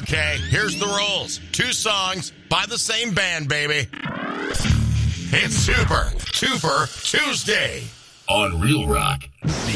Okay, here's the rules. 2 songs by the same band, baby. It's Super Twofer Tuesday on Real Rock.